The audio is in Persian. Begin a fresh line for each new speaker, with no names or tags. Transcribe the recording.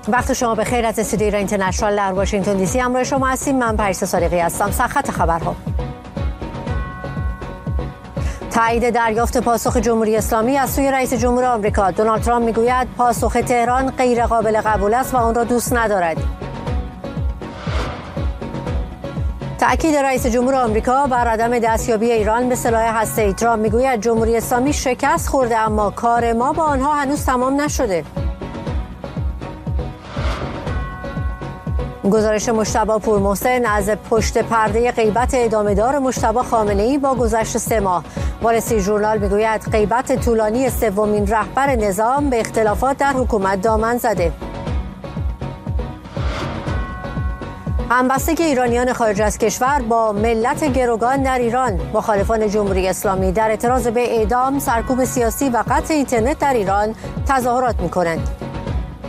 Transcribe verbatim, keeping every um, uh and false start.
وقت شما بخیر. از استودیو ایران اینترنشنال در واشنگتن دی سی همراه شما هستیم. من پریسا صادقی هستم. سرخط خبرها: تایید دریافت پاسخ جمهوری اسلامی از سوی رئیس جمهور آمریکا. دونالد ترامپ میگوید پاسخ تهران غیر قابل قبول است و آن را دوست ندارد. تأکید رئیس جمهور آمریکا بر عدم دستیابی ایران به سلاح هسته‌ای. ترامپ میگوید جمهوری اسلامی شکست خورده اما کار ما با آنها هنوز تمام نشده. گزارش مجتبی پورمحسن از پشت پرده غیبت ادامه‌دار مجتبی خامنه‌ای با گذشت سه ماه. وال استریت ژورنال میگوید غیبت طولانی سومین رهبر نظام به اختلافات در حکومت دامن زده. همبستگی ایرانیان خارج از کشور با ملت گروگان در ایران. مخالفان جمهوری اسلامی در اعتراض به اعدام، سرکوب سیاسی و قطع اینترنت در ایران تظاهرات می‌کنند.